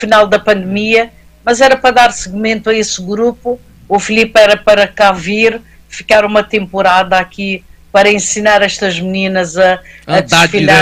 final da pandemia, mas era para dar seguimento a esse grupo. O Filipe era para cá vir, ficar uma temporada aqui para ensinar estas meninas a desfilar